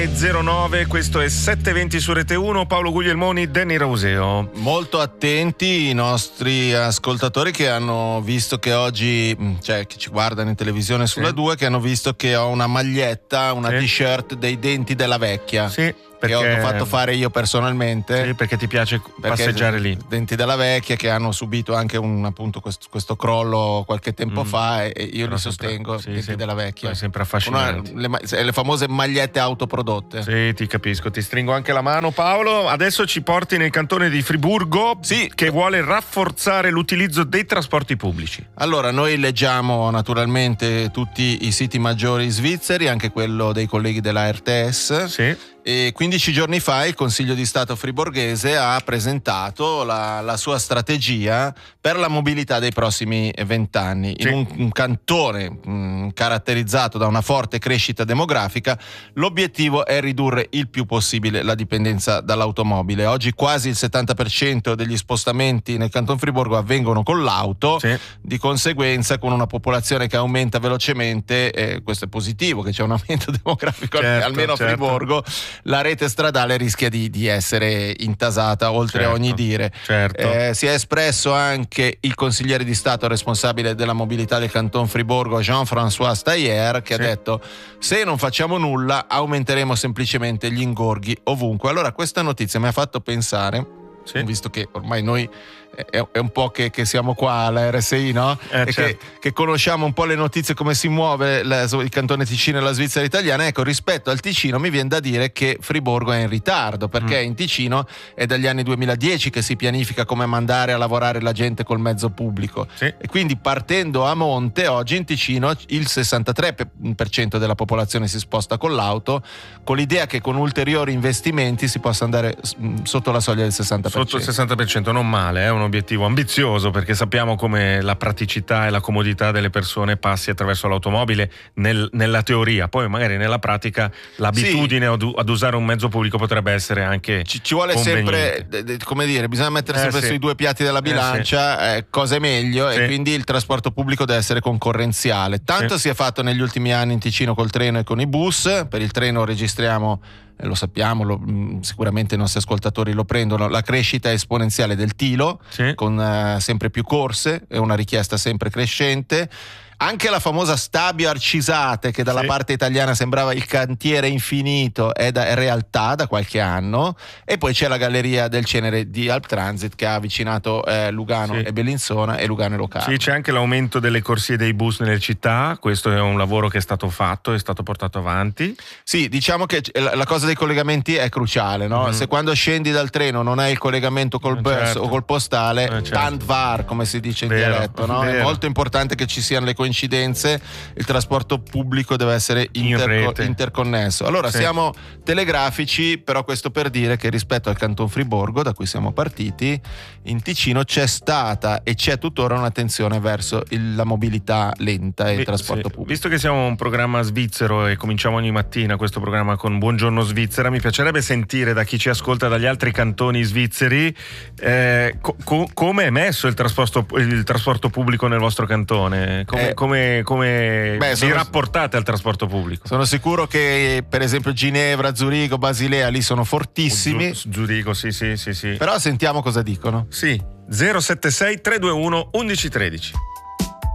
09, questo è 720 su Rete 1, Paolo Guglielmoni, Danny Rauseo. Molto attenti i nostri ascoltatori che hanno visto che oggi, cioè che ci guardano in televisione sulla 2, che hanno visto che ho una maglietta, una t-shirt dei denti della vecchia. Sì. Che ho fatto fare io personalmente. Sì, perché ti piace passeggiare lì. Denti della vecchia che hanno subito anche appunto questo crollo qualche tempo fa e io li sostengo, denti della vecchia. È sempre affascinante. Le famose magliette autoprodotte. Sì, ti capisco, ti stringo anche la mano, Paolo. Adesso ci porti nel cantone di Friburgo, che vuole rafforzare l'utilizzo dei trasporti pubblici. Allora, noi leggiamo naturalmente tutti i siti maggiori svizzeri, anche quello dei colleghi della RTS. Sì. E 15 giorni fa il Consiglio di Stato friborghese ha presentato la sua strategia per la mobilità dei prossimi 20 anni. In un cantone caratterizzato da una forte crescita demografica, l'obiettivo è ridurre il più possibile la dipendenza dall'automobile. Oggi quasi il 70% degli spostamenti nel Canton Friburgo avvengono con l'auto, di conseguenza con una popolazione che aumenta velocemente, questo è positivo che c'è un aumento demografico almeno a Friburgo. La rete stradale rischia di essere intasata oltre ogni dire. Si è espresso anche il consigliere di Stato responsabile della mobilità del Canton Friburgo, Jean-François Steyer, che ha detto: se non facciamo nulla aumenteremo semplicemente gli ingorghi ovunque. Allora questa notizia mi ha fatto pensare, visto che ormai noi è un po' che siamo qua alla RSI, no? Che conosciamo un po' le notizie, come si muove il cantone Ticino e la Svizzera italiana. Ecco, rispetto al Ticino mi viene da dire che Friburgo è in ritardo, perché in Ticino è dagli anni 2010 che si pianifica come mandare a lavorare la gente col mezzo pubblico, e quindi partendo a monte oggi in Ticino il 63% della popolazione si sposta con l'auto, con l'idea che con ulteriori investimenti si possa andare sotto la soglia del 60%. Sotto il 60%, non male, è un obiettivo ambizioso, perché sappiamo come la praticità e la comodità delle persone passi attraverso l'automobile nella teoria, poi magari nella pratica l'abitudine ad usare un mezzo pubblico potrebbe essere anche ci vuole sempre, come dire, bisogna mettere sempre sui due piatti della bilancia cosa è meglio, e quindi il trasporto pubblico deve essere concorrenziale. Tanto si è fatto negli ultimi anni in Ticino col treno e con i bus. Per il treno registriamo, lo sappiamo, sicuramente i nostri ascoltatori lo prendono, la crescita esponenziale del Tilo, con sempre più corse e una richiesta sempre crescente. Anche la famosa Stabio Arcisate, che dalla parte italiana sembrava il cantiere infinito, è realtà da qualche anno. E poi c'è la galleria del Cenere di Alp Transit, che ha avvicinato Lugano e Bellinzona e Lugano e Locarno. Sì, c'è anche l'aumento delle corsie dei bus nelle città. Questo è un lavoro che è stato fatto, è stato portato avanti. Sì, diciamo che la cosa dei collegamenti è cruciale, no? Se quando scendi dal treno non hai il collegamento col bus o col postale, tant var, come si dice in dialetto, no? È molto importante che ci siano le coincidenze. Il trasporto pubblico deve essere interconnesso. Allora siamo telegrafici, però questo per dire che rispetto al Canton Friburgo, da cui siamo partiti, in Ticino c'è stata e c'è tuttora un'attenzione verso la mobilità lenta e il trasporto pubblico. Visto che siamo un programma svizzero e cominciamo ogni mattina questo programma con Buongiorno Svizzera, mi piacerebbe sentire da chi ci ascolta dagli altri cantoni svizzeri come è messo il trasporto pubblico nel vostro cantone, come vi rapportate al trasporto pubblico. Sono sicuro che per esempio Ginevra, Zurigo, Basilea lì sono fortissimi. Zurigo, sì. Però sentiamo cosa dicono. Sì, 076 321 1113.